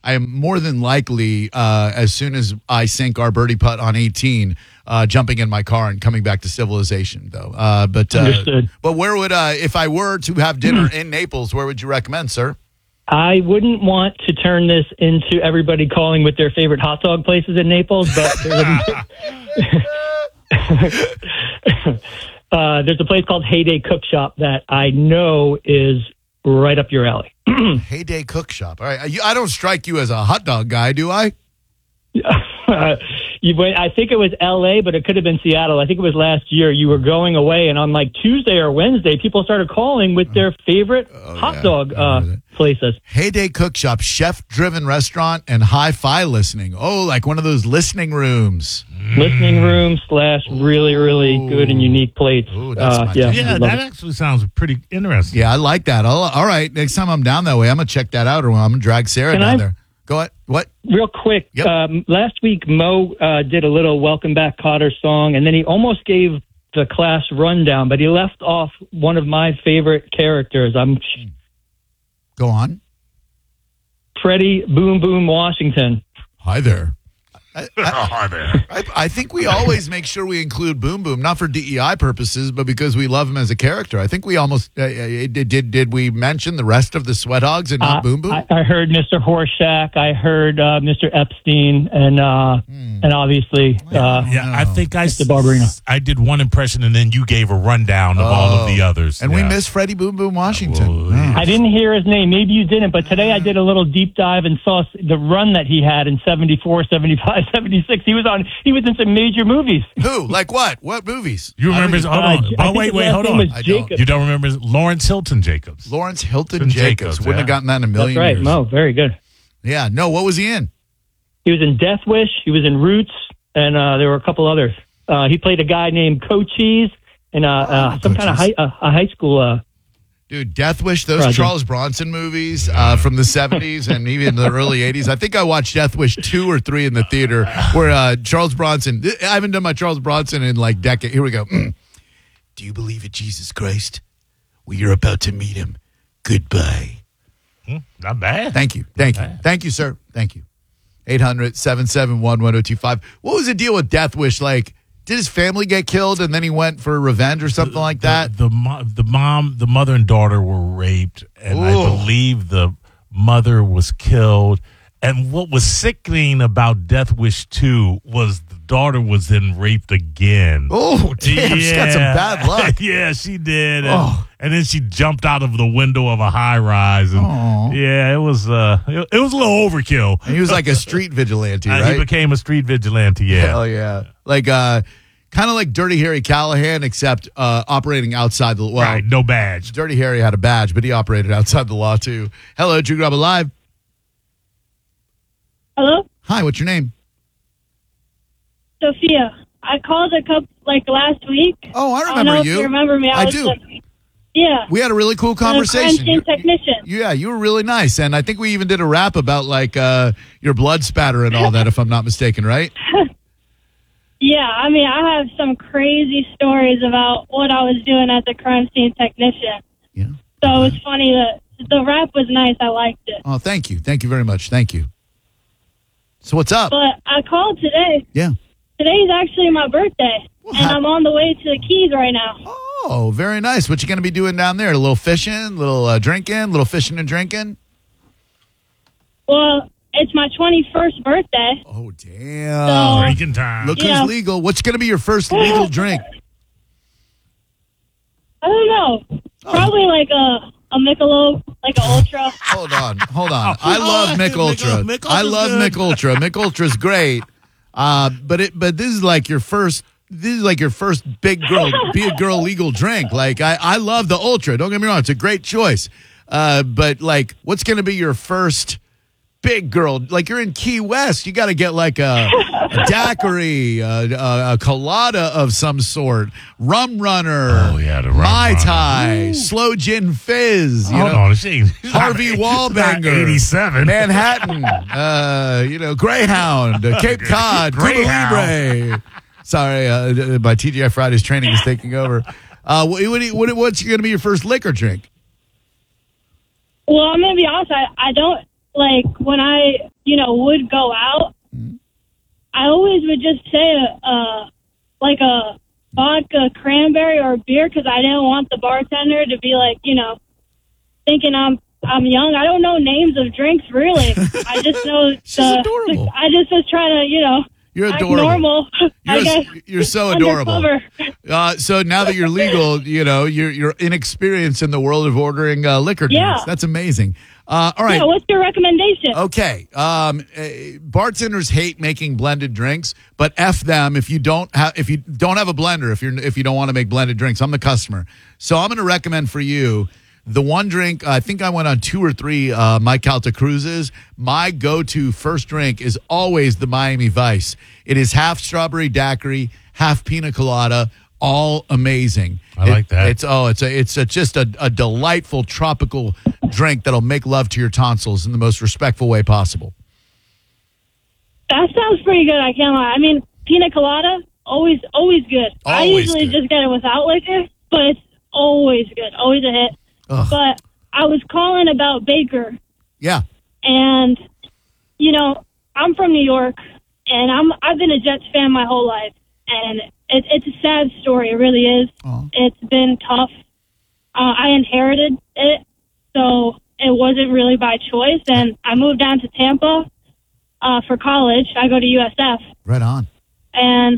I am more than likely, as soon as I sink our birdie putt on 18, jumping in my car and coming back to civilization, though. Understood. But where would, if I were to have dinner in Naples, where would you recommend, sir? I wouldn't want to turn this into everybody calling with their favorite hot dog places in Naples, but there's a place called Heyday Cook Shop that I know is right up your alley. Heyday Cook Shop. All right. I don't strike you as a hot dog guy, do I? I think it was L.A., but it could have been Seattle. I think it was last year. You were going away, and on like Tuesday or Wednesday, people started calling with their favorite hot dog places. Heyday Cook Shop, chef-driven restaurant, and hi-fi listening. Oh, like one of those listening rooms. Listening room / really, really good and unique plates. Ooh, that's my that actually sounds pretty interesting. Yeah, I like that. All right, next time I'm down that way, I'm going to check that out, or I'm going to drag Sarah down there. Go ahead. What? Real quick, last week Mo did a little Welcome Back Kotter song, and then he almost gave the class rundown, but he left off one of my favorite characters. Go on. Freddie Boom Boom Washington. Hi there. Hi there. I think we always make sure we include Boom Boom, not for DEI purposes, but because we love him as a character. I think we almost did we mention the rest of the Sweat Hogs and not Boom Boom? I heard Mr. Horseshack. I heard Mr. Epstein, and obviously, I think Mr. Barbarino. I did one impression, and then you gave a rundown of all of the others. And we missed Freddie Boom Boom Washington. I didn't hear his name. Maybe you didn't, but today I did a little deep dive and saw the run that he had in 74, 75. 76. He was in some major movies. Who? Like what? What movies? You remember his, hold on. Hold on. You don't remember Lawrence Hilton Jacobs. Lawrence Hilton Jacobs. Wouldn't have gotten that in a million years. That's right, Mo. Very good. Yeah. No, what was he in? He was in Death Wish. He was in Roots, and there were a couple others. He played a guy named Cochise in some kind of high school. Dude, Death Wish, those Charles Bronson movies from the 70s and even the early 80s. I think I watched Death Wish 2 or 3 in the theater where Charles Bronson, I haven't done my Charles Bronson in like decades. Here we go. Do you believe in Jesus Christ? Well, you're about to meet him. Goodbye. Not bad. Thank you. Thank you, sir. Thank you. 800-771-1025. What was the deal with Death Wish? Like, did his family get killed and then he went for revenge or something like that? The mother and daughter were raped, and I believe the mother was killed. And what was sickening about Death Wish 2 was the daughter was then raped again. Oh, damn. She got some bad luck. Yeah, she did. And then she jumped out of the window of a high rise. And it was a little overkill. And he was like a street vigilante, right? He became a street vigilante, yeah. Hell yeah. Like, kind of like Dirty Harry Callahan, except operating outside the law. Right, no badge. Dirty Harry had a badge, but he operated outside the law, too. Hello, Drew Grub Live. Hello? Hi, what's your name? Sophia. I called a couple, last week. Oh, I remember I don't know you. If you remember me. I do. Yeah. We had a really cool conversation. I'm a crime scene technician. Yeah, you were really nice. And I think we even did a rap about, your blood spatter and all that, if I'm not mistaken, right? Yeah, I mean, I have some crazy stories about what I was doing as a crime scene technician. Yeah. So it was funny that the rap was nice. I liked it. Oh, thank you. Thank you very much. Thank you. So what's up? But I called today. Yeah. Today's actually my birthday, and I'm on the way to the Keys right now. Oh, very nice. What you going to be doing down there? A little fishing, a little drinking, a little fishing and drinking? Well, it's my 21st birthday. Oh, damn. So, drinking time. Look who's legal. What's going to be your first legal drink? I don't know. Probably like a Michelob, like an Ultra. Hold on. I love Mick Ultra. I love Mick Ultra. Mick Ultra's great. But this is like your first. This is like your first big girl legal drink. Like I love the Ultra. Don't get me wrong; it's a great choice. But like, what's going to be your first big girl? Like you're in Key West, you got to get like a daiquiri, a colada of some sort, rum runner. Oh yeah, the rum Mai Tai, runner. slow gin fizz. Hold on, she's Harvey Wallbanger, 87, Manhattan. Greyhound, Cape Cod, Cuba Libre. Sorry, my TGI Fridays training is taking over. What's going to be your first liquor drink? Well, I'm going to be honest. I don't, like, when I would go out, I always would just say like a vodka cranberry or a beer because I didn't want the bartender to be like, thinking I'm young. I don't know names of drinks really. I just know She's adorable. I just was trying to, You're act adorable. normal. You're so adorable. Undercover. So now that you're legal, you're inexperienced in the world of ordering liquor drinks. Yeah. That's amazing. All right. Yeah, what's your recommendation? Okay. Bartenders hate making blended drinks, but F them if you don't have a blender, if you don't want to make blended drinks. I'm the customer. So I'm going to recommend for you the one drink. I think I went on 2 or 3 Mike Calta cruises. My go-to first drink is always the Miami Vice. It is half strawberry daiquiri, half pina colada, all amazing. I like that. It's just a delightful tropical drink that'll make love to your tonsils in the most respectful way possible. That sounds pretty good. I can't lie. I mean, pina colada, always good. I usually just get it without liquor, but it's always good, always a hit. Ugh. But I was calling about Baker, Yeah. and I'm from New York, and I've been a Jets fan my whole life, and it's a sad story. It really is. Aw. It's been tough. I inherited it, so it wasn't really by choice. And I moved down to Tampa for college. I go to USF, Right on. and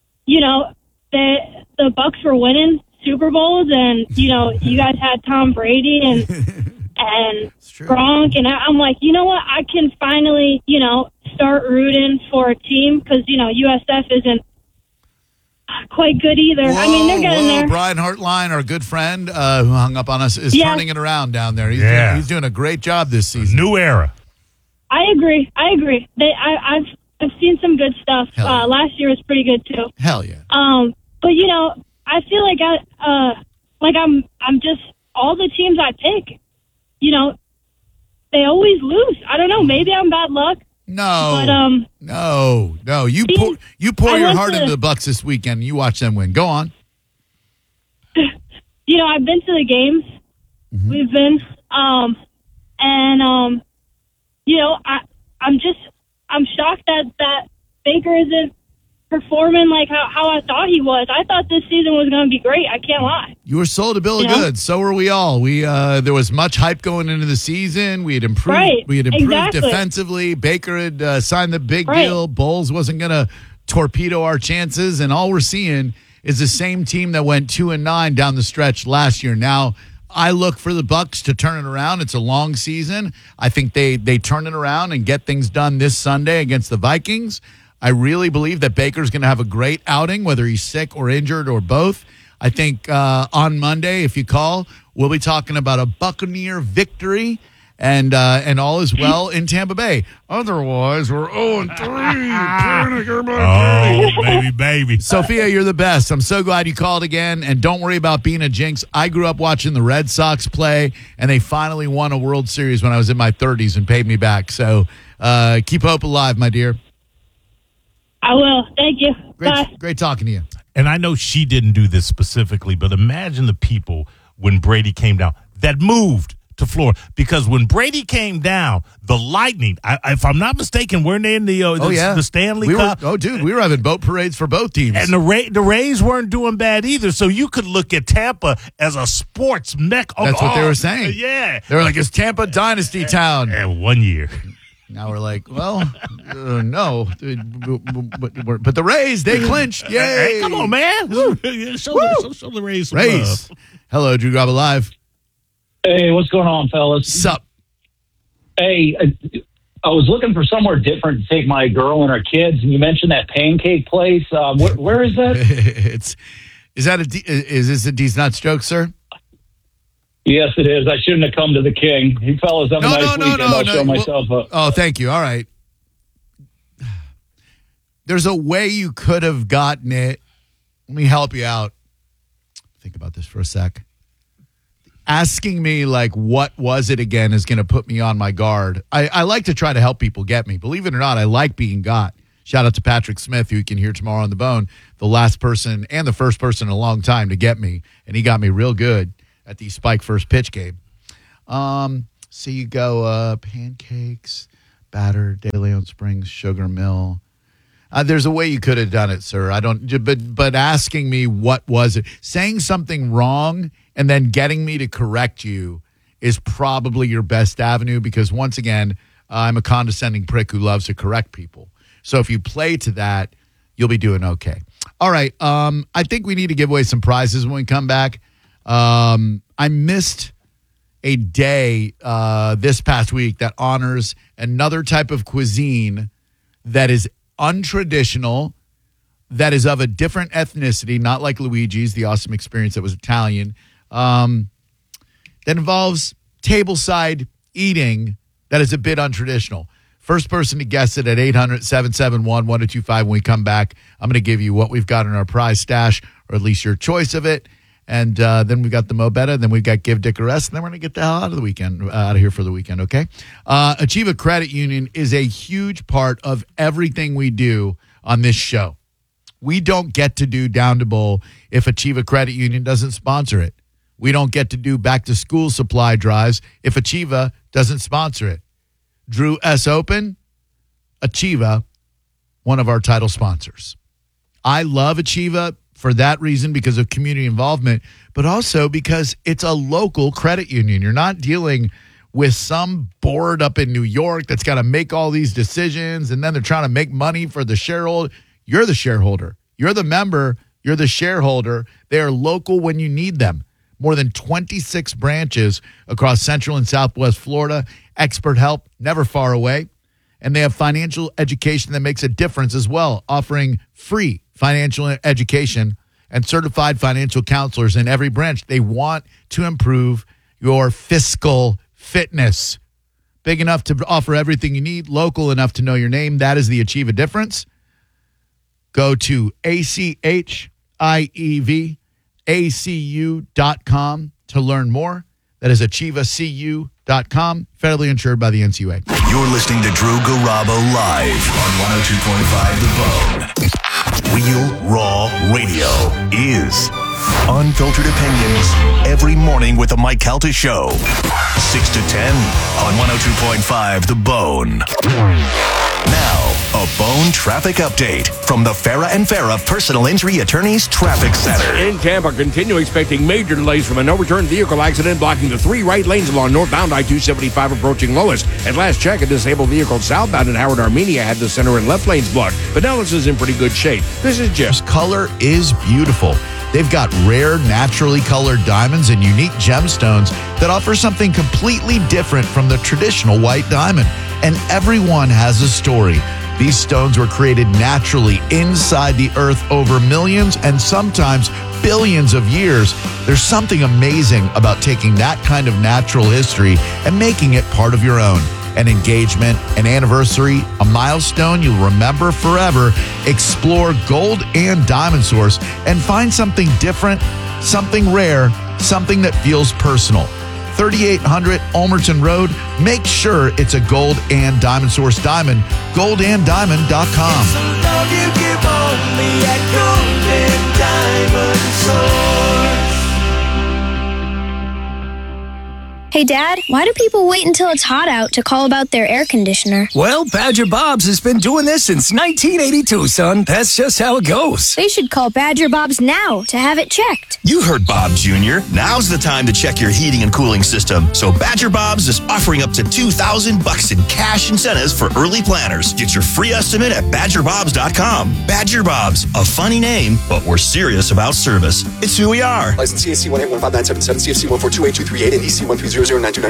the Bucks were winning Super Bowls, and you guys had Tom Brady and true. Gronk, and I'm like, you know what? I can finally start rooting for a team because USF isn't quite good either. I mean, they're getting there. Brian Hartline, our good friend who hung up on us, is turning it around down there. He's doing a great job this season. New era. I agree. I've seen some good stuff. Hell yeah. Last year was pretty good too. Hell yeah. But I feel like I'm just all the teams I pick. They always lose. I don't know. Maybe I'm bad luck. No. But No. You pour your heart into the Bucks this weekend. You watch them win. Go on. I've been to the games. Mm-hmm. We've been, I'm shocked that Baker isn't performing like how I thought he was. I thought this season was going to be great. I can't lie. You were sold a bill of goods. So were we all. There was much hype going into the season. We had improved. Right. We had improved Exactly. defensively. Baker had signed the big deal. Bowles wasn't going to torpedo our chances, and all we're seeing is the same team that went 2-9 down the stretch last year. Now, I look for the Bucks to turn it around. It's a long season. I think they turn it around and get things done this Sunday against the Vikings. I really believe that Baker's going to have a great outing, whether he's sick or injured or both. I think on Monday, if you call, we'll be talking about a Buccaneer victory and all is well in Tampa Bay. Otherwise, we're 0-3. Panic, everybody. Baby. Sophia, you're the best. I'm so glad you called again. And don't worry about being a jinx. I grew up watching the Red Sox play, and they finally won a World Series when I was in my 30s and paid me back. So keep hope alive, my dear. I will. Thank you. Bye. Great talking to you. And I know she didn't do this specifically, but imagine the people when Brady came down that moved to Florida. Because when Brady came down, the Lightning, if I'm not mistaken, weren't they in the Stanley Cup? We were having boat parades for both teams. And the Rays weren't doing bad either. So you could look at Tampa as a sports mecca. That's what they were saying. Yeah. They were like, it's Tampa Dynasty Town. And 1 year. Now we're like, well, no. But the Rays, they clinched. Yay. Hey, come on, man. Show the Rays some Rays. love. Hello, Drew Garbo Live. Hey, what's going on, fellas? Sup? Hey, I was looking for somewhere different to take my girl and her kids, and you mentioned that pancake place. Where is that? Is this a D's Nuts joke, sir? Yes, it is. I shouldn't have come to the King. You fellas have a nice weekend. I'll show myself up. Oh, thank you. All right. There's a way you could have gotten it. Let me help you out. Think about this for a sec. Asking me, like, what was it again is going to put me on my guard. I like to try to help people get me. Believe it or not, I like being got. Shout out to Patrick Smith, who you can hear tomorrow on The Bone, the last person and the first person in a long time to get me. And he got me real good at the Spike first pitch game. So you go pancakes, batter, De Leon Springs, Sugar Mill. There's a way you could have done it, sir. I don't. But asking me what was it, saying something wrong and then getting me to correct you is probably your best avenue because once again, I'm a condescending prick who loves to correct people. So if you play to that, you'll be doing okay. All right. I think we need to give away some prizes when we come back. I missed a day this past week that honors another type of cuisine that is untraditional, that is of a different ethnicity, not like Luigi's, the awesome experience that was Italian, that involves tableside eating that is a bit untraditional. First person to guess it at 800-771-1225. When we come back, I'm going to give you what we've got in our prize stash, or at least your choice of it. And then we've got the Mo Betta, then we've got Give Dick a Rest, and then we're going to get the hell out of here for the weekend, okay? Achieva Credit Union is a huge part of everything we do on this show. We don't get to do Down to Bowl if Achieva Credit Union doesn't sponsor it. We don't get to do back-to-school supply drives if Achieva doesn't sponsor it. Drew S. Open, Achieva, one of our title sponsors. I love Achieva for that reason because of community involvement, but also because it's a local credit union. You're not dealing with some board up in New York that's got to make all these decisions, and then they're trying to make money for the shareholder. You're the shareholder. You're the member. You're the shareholder. They are local when you need them. More than 26 branches across Central and Southwest Florida. Expert help, never far away. And they have financial education that makes a difference as well, offering free financial education and certified financial counselors in every branch. They want to improve your fiscal fitness. Big enough to offer everything you need, local enough to know your name. That is the Achieva difference. Go to ACHIEVACU.com to learn more. That is AchievaCU.com, federally insured by the NCUA. You're listening to Drew Garabo live on 102.5 The Bone. Real Raw Radio is unfiltered opinions every morning with the Mike Calta Show. 6 to 10 on 102.5 The Bone. Now, a Bone traffic update from the Farah and Farah Personal Injury Attorneys Traffic Center. In Tampa, continue expecting major delays from an overturned vehicle accident blocking the 3 right lanes along northbound I-275 approaching Lois. At last check, a disabled vehicle southbound in Howard, Armenia had the center and left lanes blocked. But now this is in pretty good shape. This is Jeff. This color is beautiful. They've got rare, naturally colored diamonds and unique gemstones that offer something completely different from the traditional white diamond. And everyone has a story. These stones were created naturally inside the earth over millions and sometimes billions of years. There's something amazing about taking that kind of natural history and making it part of your own. An engagement, an anniversary, a milestone you'll remember forever. Explore Gold and Diamond Source and find something different, something rare, something that feels personal. 3800 Ulmerton Road. Make sure it's a Gold and Diamond Source diamond. GoldandDiamond.com. Hey, Dad, why do people wait until it's hot out to call about their air conditioner? Well, Badger Bob's has been doing this since 1982, son. That's just how it goes. They should call Badger Bob's now to have it checked. You heard Bob Jr. Now's the time to check your heating and cooling system. So Badger Bob's is offering up to $2,000 in cash incentives for early planners. Get your free estimate at BadgerBobs.com. Badger Bob's, a funny name, but we're serious about service. It's who we are. License CAC 1815977, CFC 1428238, and EC 1309294.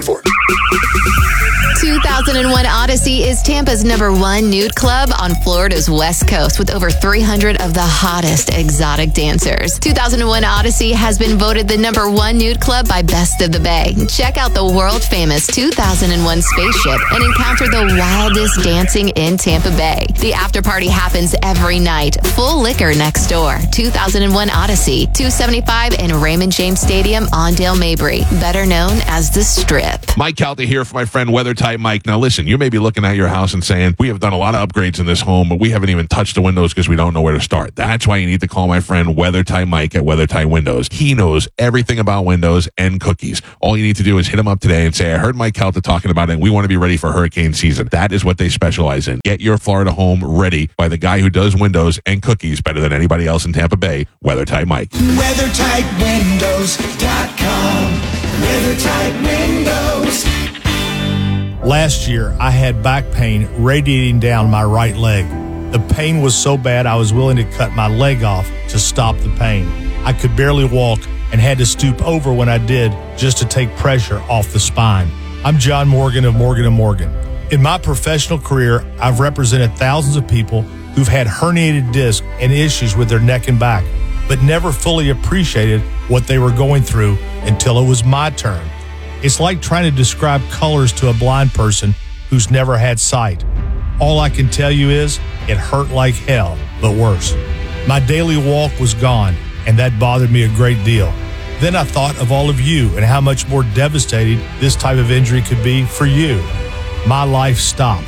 2001 Odyssey is Tampa's #1 nude club on Florida's West Coast with over 300 of the hottest exotic dancers. 2001 Odyssey has been voted the #1 nude club by Best of the Bay. Check out the world-famous 2001 spaceship and encounter the wildest dancing in Tampa Bay. The after party happens every night. Full liquor next door. 2001 Odyssey, 275 in Raymond James Stadium on Dale Mabry, better known as The Strip. Mike Mike Calta here for my friend WeatherTight Mike. Now listen, you may be looking at your house and saying, we have done a lot of upgrades in this home, but we haven't even touched the windows because we don't know where to start. That's why you need to call my friend WeatherTight Mike at WeatherTight Windows. He knows everything about windows and cookies. All you need to do is hit him up today and say, I heard Mike Calta talking about it, and we want to be ready for hurricane season. That is what they specialize in. Get your Florida home ready by the guy who does windows and cookies better than anybody else in Tampa Bay, WeatherTight Mike. WeatherTightWindows.com. WeatherTight Windows. Last year, I had back pain radiating down my right leg. The pain was so bad I was willing to cut my leg off to stop the pain. I could barely walk and had to stoop over when I did just to take pressure off the spine. I'm John Morgan of Morgan & Morgan. In my professional career, I've represented thousands of people who've had herniated discs and issues with their neck and back, but never fully appreciated what they were going through until it was my turn. It's like trying to describe colors to a blind person who's never had sight. All I can tell you is it hurt like hell, but worse. My daily walk was gone, and that bothered me a great deal. Then I thought of all of you and how much more devastating this type of injury could be for you. My life stopped.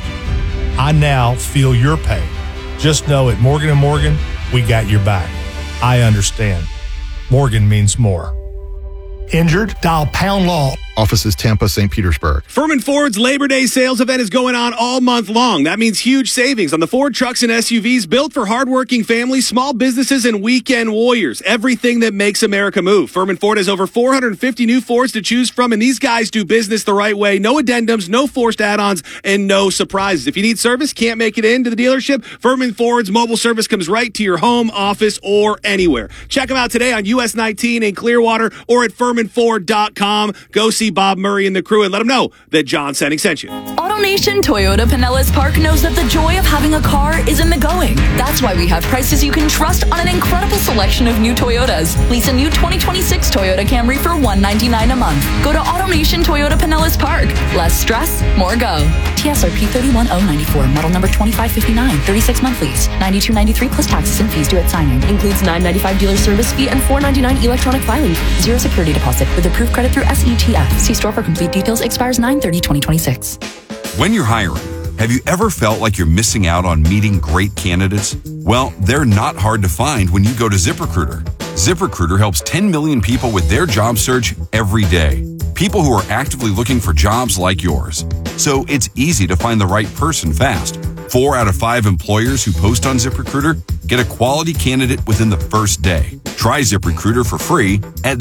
I now feel your pain. Just know at Morgan & Morgan, we got your back. I understand. Morgan means more. Injured? Dial pound law. Offices Tampa, St. Petersburg. Furman Ford's Labor Day sales event is going on all month long. That means huge savings on the Ford trucks and SUVs built for hardworking families, small businesses, and weekend warriors. Everything that makes America move. Furman Ford has over 450 new Fords to choose from, and these guys do business the right way. No addendums, no forced add-ons, and no surprises. If you need service, can't make it into the dealership, Furman Ford's mobile service comes right to your home, office, or anywhere. Check them out today on US 19 in Clearwater or at FurmanFord.com. Go see Bob Murray and the crew and let them know that John Senning sent you. AutoNation Toyota Pinellas Park knows that the joy of having a car is in the going. That's why we have prices you can trust on an incredible selection of new Toyotas. Lease a new 2026 Toyota Camry for $199 a month. Go to AutoNation Toyota Pinellas Park. Less stress, more go. TSRP 31094, model number 2559, 36-month lease, $92.93 plus taxes and fees due at signing. Includes $9.95 dealer service fee and $4.99 electronic filing. Zero security deposit with approved credit through SETF. See store for complete details. Expires 9/30/2026. When you're hiring, have you ever felt like you're missing out on meeting great candidates? Well, they're not hard to find when you go to ZipRecruiter. ZipRecruiter helps 10 million people with their job search every day. People who are actively looking for jobs like yours. So it's easy to find the right person fast. 4 out of 5 employers who post on ZipRecruiter get a quality candidate within the first day. Try ZipRecruiter for free at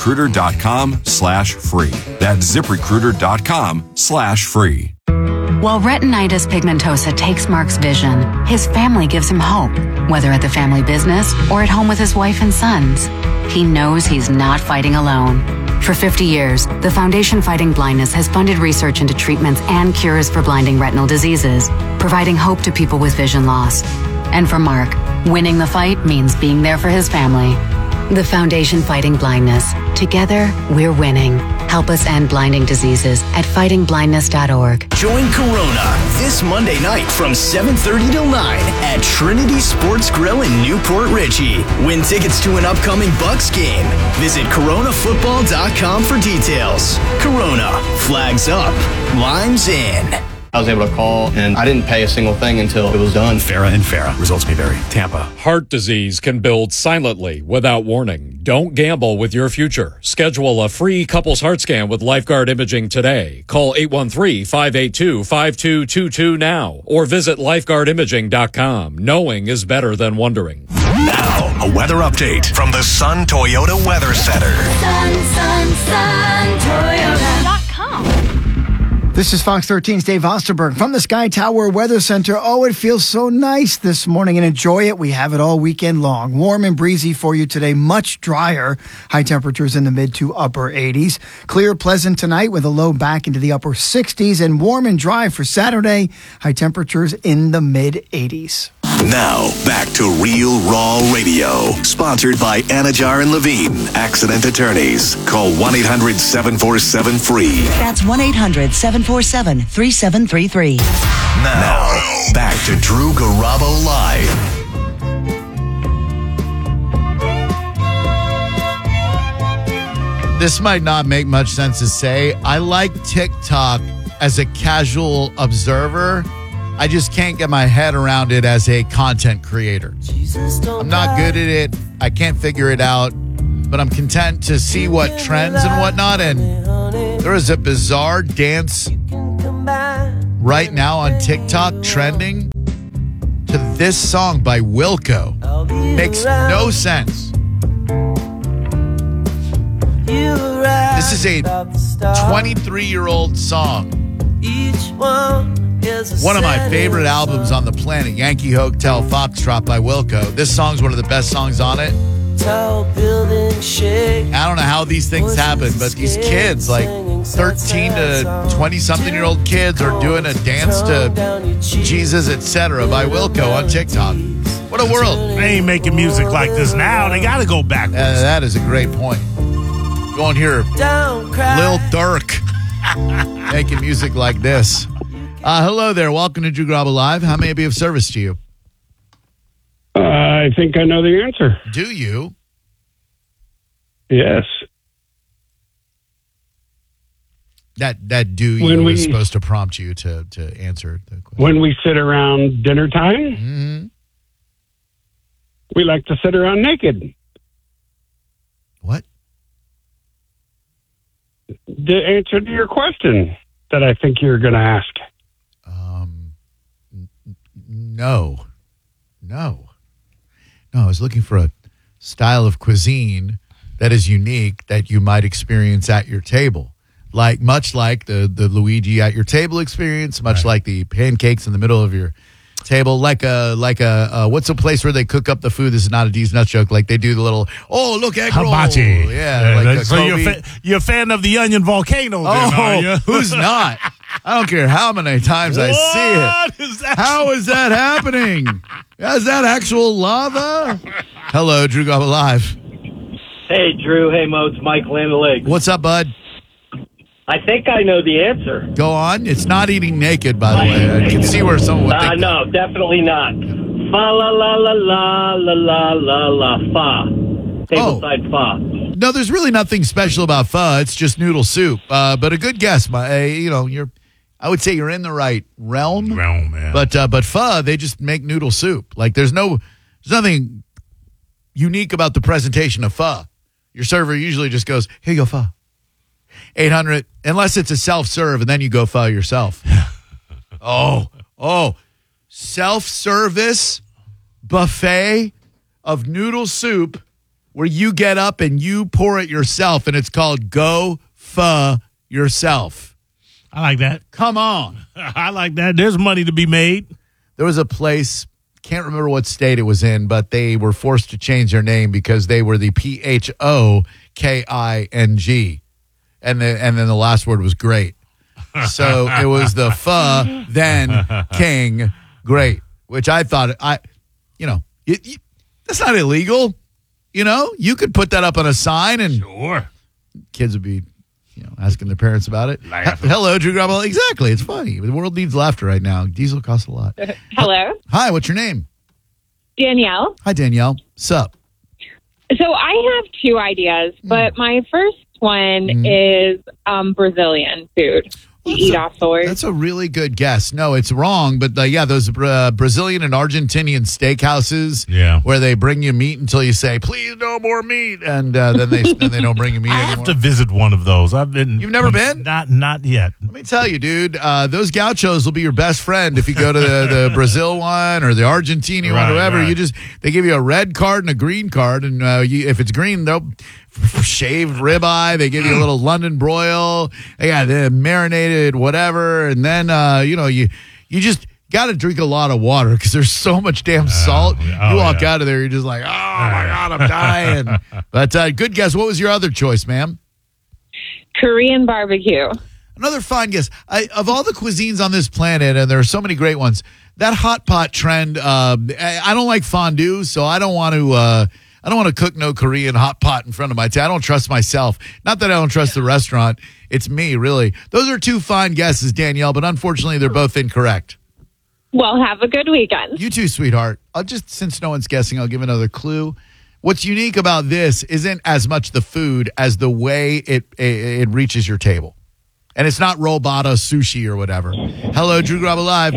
ZipRecruiter.com/free. That's ZipRecruiter.com/free. While retinitis pigmentosa takes Mark's vision, his family gives him hope, whether at the family business or at home with his wife and sons. He knows he's not fighting alone. For 50 years, the Foundation Fighting Blindness has funded research into treatments and cures for blinding retinal diseases, providing hope to people with vision loss. And for Mark, winning the fight means being there for his family. The Foundation Fighting Blindness. Together, we're winning. Help us end blinding diseases at fightingblindness.org. Join Corona this Monday night from 7:30 till 9 at Trinity Sports Grill in Newport Richey. Win tickets to an upcoming Bucks game. Visit coronafootball.com for details. Corona, flags up, limes in. I was able to call, and I didn't pay a single thing until it was done. Farah and Farah. Results may vary. Tampa. Heart disease can build silently without warning. Don't gamble with your future. Schedule a free couples heart scan with Lifeguard Imaging today. Call 813-582-5222 now or visit lifeguardimaging.com. Knowing is better than wondering. Now, a weather update from the Sun Toyota Weather Center. Sun, Toyota.com. This is Fox 13's Dave Osterberg from the Sky Tower Weather Center. Oh, it feels so nice this morning, and enjoy it. We have it all weekend long. Warm and breezy for you today, much drier. High temperatures in the mid to upper 80s. Clear, pleasant tonight with a low back into the upper 60s, and warm and dry for Saturday. High temperatures in the mid 80s. Now, back to Real Raw Radio. Sponsored by Anajar and Levine, accident attorneys. Call 1-800-747-FREE. That's 1-800-747-3733. Now, back to Drew Garabo Live. This might not make much sense to say. I like TikTok as a casual observer. I just can't get my head around it as a content creator. I'm not good at it. I can't figure it out. But I'm content to see what trends and whatnot. And there is a bizarre dance right now on TikTok trending to this song by Wilco. Makes no sense. This is a 23-year-old song. One of my favorite albums on the planet, Yankee Hotel Foxtrot by Wilco. This song's one of the best songs on it. I don't know how these things happen, but these kids, like 13 to 20-something-year-old kids, are doing a dance to Jesus, etc. by Wilco on TikTok. What a world. They ain't making music like this now. They got to go backwards. That is a great point. Go on here, Lil Durk, making music like this. Hello there. Welcome to Drew Garabo Live. How may I be of service to you? I think I know the answer. Do you? Yes. That do you was supposed to prompt you to answer the question. When we sit around dinner time, we like to sit around naked. What? The answer to your question that I think you're going to ask. No. I was looking for a style of cuisine that is unique that you might experience at your table. Much like the Luigi at your table experience, much like the pancakes in the middle of your table, like a what's a place where they cook up the food? This is not a D's Nuts joke. Like they do the little, look, egg roll. Hibachi. Yeah. So you're a fan of the Onion Volcano then, are you? Who's not? I don't care how many times I see it. How is that happening? Is that actual lava? Hello, Drew Garabo Live. Hey, Drew. Hey, Mo. It's Mike Land O'Lakes. What's up, bud? I think I know the answer. Go on. It's not eating naked, by the way. I can see where someone would think no, definitely not. Fa la la la la la la la la fa. Tableside fa. No, there's really nothing special about pho. It's just noodle soup. But a good guess. I would say you're in the right realm. Man. But pho, they just make noodle soup. Like there's nothing unique about the presentation of pho. Your server usually just goes, "Here you go, pho." 800, unless it's a self-serve, and then you go pho yourself. Self-service buffet of noodle soup where you get up and you pour it yourself, and it's called Go Pho Yourself. I like that. Come on. I like that. There's money to be made. There was a place, can't remember what state it was in, but they were forced to change their name because they were the PHOKING. And then the last word was great. So it was the pho, then king, great, which I thought, that's not illegal. You could put that up on a sign and sure, kids would be, asking their parents about it. Hello, Drew Garabo. Exactly. It's funny. The world needs laughter right now. Diesel costs a lot. Hello. Hi, what's your name? Danielle. Hi, Danielle. Sup? So I have two ideas, but my first one is Brazilian food. You eat offshore. That's a really good guess. No, it's wrong, but those Brazilian and Argentinian steakhouses where they bring you meat until you say, "Please, no more meat," and then they don't bring you meat anymore. I have to visit one of those. You've never been? Not yet. Let me tell you, dude. Those gauchos will be your best friend if you go to the Brazil one or the Argentinian one, or whatever. Right. They give you a red card and a green card, and if it's green, they'll shaved ribeye. They give you a little London broil. They got the marinated whatever, and then you just got to drink a lot of water because there's so much damn salt. You walk out of there, you're just like, oh my God, I'm dying. But good guess. What was your other choice, ma'am? Korean barbecue. Another fine guess. Of all the cuisines on this planet, and there are so many great ones, that hot pot trend. I don't like fondue, so I don't want to cook no Korean hot pot in front of my I don't trust myself. Not that I don't trust the restaurant. It's me, really. Those are two fine guesses, Danielle, but unfortunately, they're both incorrect. Well, have a good weekend. You too, sweetheart. Since no one's guessing, I'll give another clue. What's unique about this isn't as much the food as the way it reaches your table. And it's not Robata sushi or whatever. Hello, Drew Garabo Live.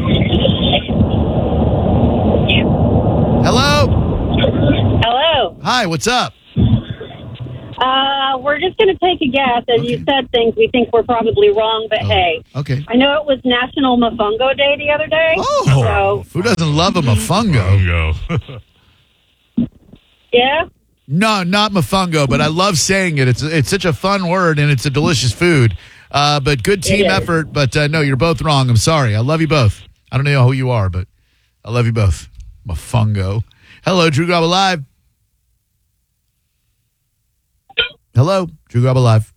Hello? Hello. Hi, what's up? We're just going to take a guess. As you said things, we think we're probably wrong, but hey. Okay. I know it was National Mofongo Day the other day. Oh, who doesn't love a mofongo? Yeah? No, not mofongo, but I love saying it. It's such a fun word, and it's a delicious food. But good team effort. But no, you're both wrong. I'm sorry. I love you both. I don't know who you are, but I love you both. Mofongo. Hello, Drew Garabo Live. Hello, Drew Garabo Live.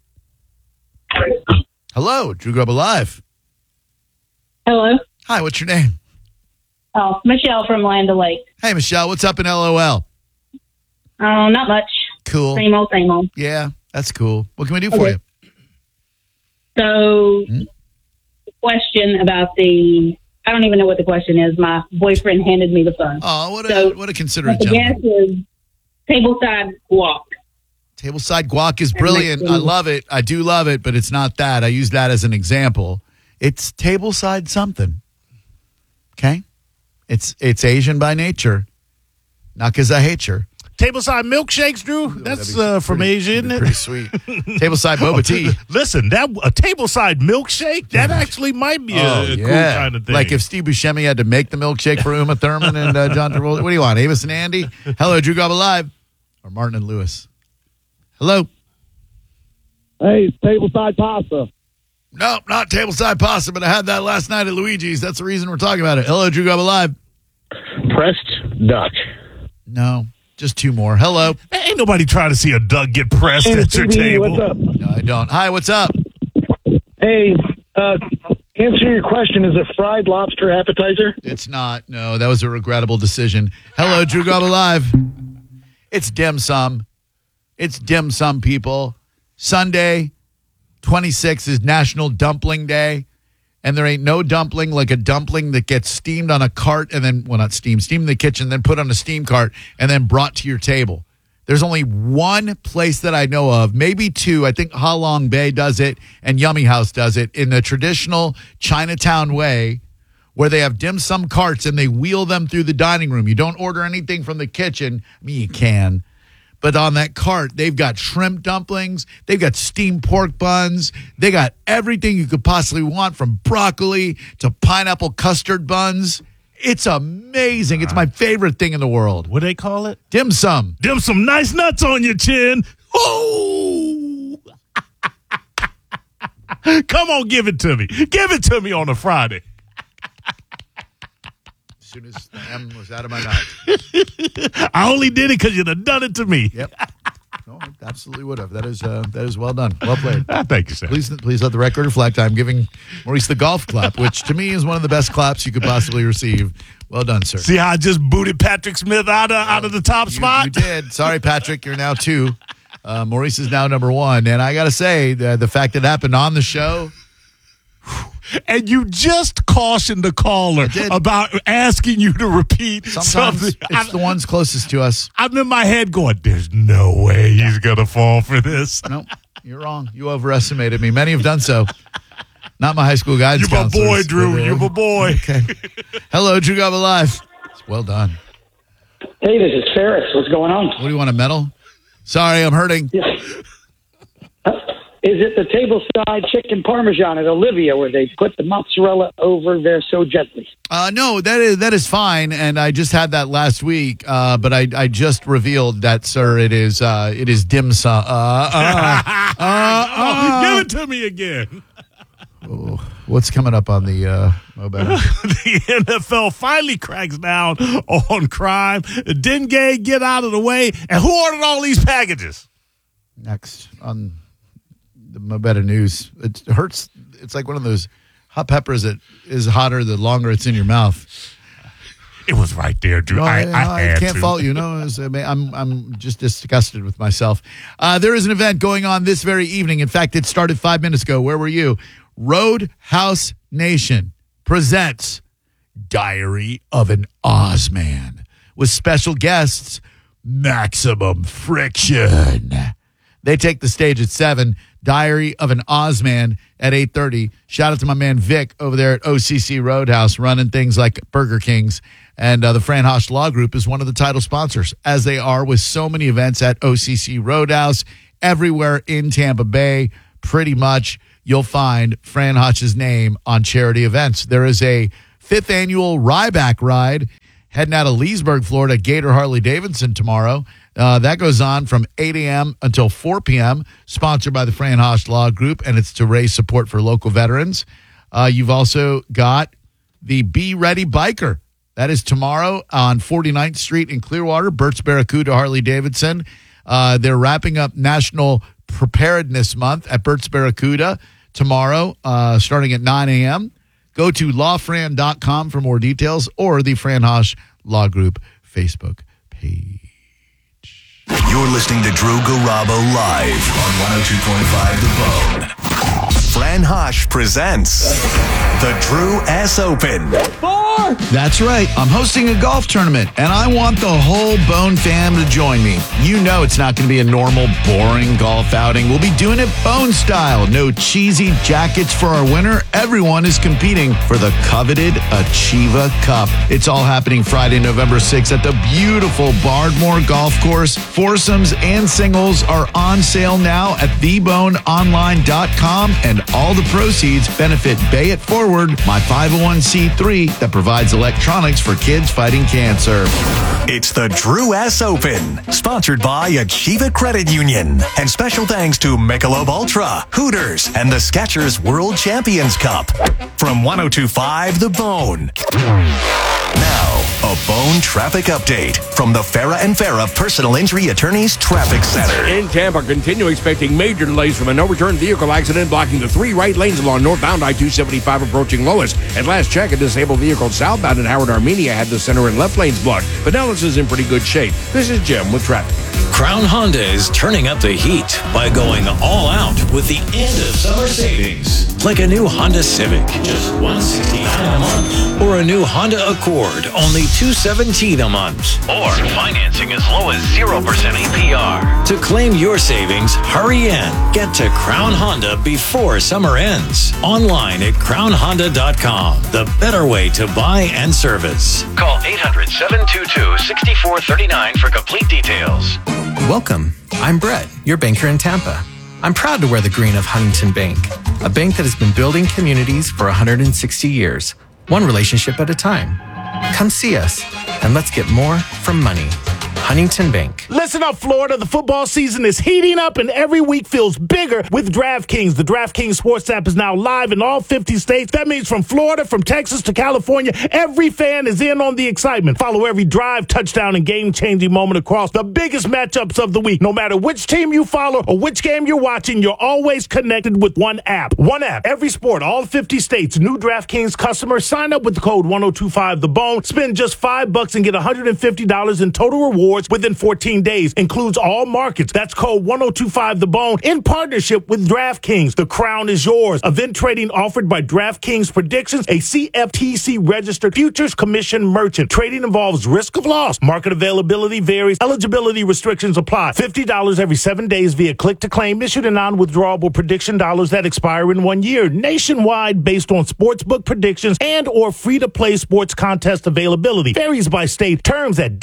Hello, Drew Garabo Live. Hello. Hi, what's your name? Oh, Michelle from Land O'Lakes. Hey, Michelle, what's up in LOL? Oh, not much. Cool. Same old, same old. Yeah, that's cool. What can we do for you? So, question about I don't even know what the question is. My boyfriend handed me the phone. Oh, what a considerate the gentleman. guess is tableside guac. Tableside guac is brilliant. I love it. I do love it, but it's not that. I use that as an example. It's tableside something. Okay? It's Asian by nature. Not because I hate you. Tableside milkshakes, Drew. That's from Asia, isn't it? Pretty sweet. Tableside boba tea. Listen, a tableside milkshake, that actually might be a cool kind of thing. Like if Steve Buscemi had to make the milkshake for Uma Thurman and John Travolta. What do you want, Amos and Andy? Hello, Drew Garabo Live. Or Martin and Lewis. Hello. Hey, tableside pasta. No, not tableside pasta, but I had that last night at Luigi's. That's the reason we're talking about it. Hello, Drew Garabo Live. Pressed duck. No, just two more. Hello. Ain't nobody trying to see a duck get pressed at your table. What's up? No, I don't. Hi, what's up? Hey, answer your question. Is it fried lobster appetizer? It's not. No, that was a regrettable decision. Hello, Drew Garabo Live. It's dim sum. It's dim sum, people. Sunday, 26 is National Dumpling Day. And there ain't no dumpling like a dumpling that gets steamed on a cart and then, well, not steamed in the kitchen, then put on a steam cart and then brought to your table. There's only one place that I know of, maybe two. I think Ha Long Bay does it and Yummy House does it in the traditional Chinatown way where they have dim sum carts and they wheel them through the dining room. You don't order anything from the kitchen. I mean, you can. But on that cart, they've got shrimp dumplings. They've got steamed pork buns. They got everything you could possibly want, from broccoli to pineapple custard buns. It's amazing. It's my favorite thing in the world. What do they call it? Dim sum. Dim sum. Nice nuts on your chin. Oh! Come on, give it to me. Give it to me on a Friday. As soon as the M was out of my mouth. I only did it because you'd have done it to me. Yep. No, I absolutely would have. That is well done. Well played. Thank you, sir. Please let the record reflect. I'm giving Maurice the golf clap, which to me is one of the best claps you could possibly receive. Well done, sir. See how I just booted Patrick Smith out of the top spot? You did. Sorry, Patrick. You're now 2. Maurice is now number 1. And I got to say, the fact that it happened on the show. And you just cautioned the caller about asking you to repeat something. It's the ones closest to us. I'm in my head going, there's no way he's going to fall for this. No, you're wrong. You overestimated me. Many have done so. Not my high school guidance You're my boy, counselors, Drew. but, You're my boy. Okay. Hello, Drew Garabo Live. Well done. Hey, this is Ferris. What's going on? What do you want, a medal? Sorry, I'm hurting. Yeah. Is it the tableside chicken parmesan at Olivia where they put the mozzarella over there so gently? No, that is fine, and I just had that last week. But I just revealed that, sir. It is dim sum. Give it to me again. Oh, what's coming up on the mobile? The NFL finally cracks down on crime. Dengay, get out of the way. And who ordered all these packages? Next on the Mobetta News. It hurts. It's like one of those hot peppers that is hotter the longer it's in your mouth. It was right there, Drew. No, I can't fault you. No, I'm just disgusted with myself. There is an event going on this very evening. In fact, it started 5 minutes ago. Where were you? Roadhouse Nation presents Diary of an Ozman with special guests Maximum Friction. They take the stage at 7. Diary of an Ozman at 8:30. Shout out to my man Vic over there at OCC Roadhouse, running things like Burger Kings. And the Fran Hosch Law Group is one of the title sponsors, as they are with so many events at OCC Roadhouse. Everywhere in Tampa Bay, pretty much, you'll find Fran Hosch's name on charity events. There is a 5th annual Ryback ride heading out of Leesburg, Florida, Gator Harley-Davidson tomorrow. That goes on from 8 a.m. until 4 p.m., sponsored by the Fran Hosch Law Group, and it's to raise support for local veterans. You've also got the Be Ready Biker. That is tomorrow on 49th Street in Clearwater, Burt's Barracuda Harley-Davidson. They're wrapping up National Preparedness Month at Burt's Barracuda tomorrow, starting at 9 a.m. Go to lawfran.com for more details, or the Fran Hosch Law Group Facebook page. You're listening to Drew Garabo live on 102.5 The Bone. Fran Hosch presents the Drew S. Open. That's right. I'm hosting a golf tournament, and I want the whole Bone fam to join me. You know it's not going to be a normal, boring golf outing. We'll be doing it Bone style. No cheesy jackets for our winner. Everyone is competing for the coveted Achieva Cup. It's all happening Friday, November 6th at the beautiful Bardmore Golf Course. Foursomes and singles are on sale now at theboneonline.com, and all the proceeds benefit Bay It Forward, my 501c3 that provides electronics for kids fighting cancer. It's the Drew S. Open, sponsored by Achieva Credit Union. And special thanks to Michelob Ultra, Hooters, and the Skechers World Champions Cup. From 102.5 The Bone. Now, a Bone traffic update from the Farah and Farah Personal Injury Attorneys Traffic Center. In Tampa, continue expecting major delays from a no-return vehicle accident blocking the 3 right lanes along northbound I-275 approaching Lois. At last check, a disabled vehicle southbound at Howard Armenia had the center and left lanes blocked, but Nellis is in pretty good shape. This is Jim with traffic. Crown Honda is turning up the heat by going all out with the end of summer savings. Like a new Honda Civic, just $169 a month. Or a new Honda Accord, only $217 a month. Or financing as low as 0% APR. To claim your savings, hurry in. Get to Crown Honda before summer ends. Online at crownhonda.com. The better way to buy and service. Call 800-722-6439 for complete details. Welcome. I'm Brett, your banker in Tampa. I'm proud to wear the green of Huntington Bank, a bank that has been building communities for 160 years, one relationship at a time. Come see us, and let's get more from money. Huntington Bank. Listen up, Florida. The football season is heating up, and every week feels bigger with DraftKings. The DraftKings Sports app is now live in all 50 states. That means from Florida, from Texas to California, every fan is in on the excitement. Follow every drive, touchdown, and game-changing moment across the biggest matchups of the week. No matter which team you follow or which game you're watching, you're always connected with one app. One app, every sport, all 50 states. New DraftKings customers sign up with the code 1025TheBone. Spend just $5 and get $150 in total rewards within 14 days. Includes all markets. That's code 1025TheBone in partnership with DraftKings. The crown is yours. Event trading offered by DraftKings Predictions, a CFTC registered futures commission merchant. Trading involves risk of loss. Market availability varies. Eligibility restrictions apply. $50 every 7 days via click to claim. Issued in non-withdrawable prediction dollars that expire in 1 year. Nationwide based on sportsbook predictions and or free-to-play sports contest availability. Varies by state. Terms at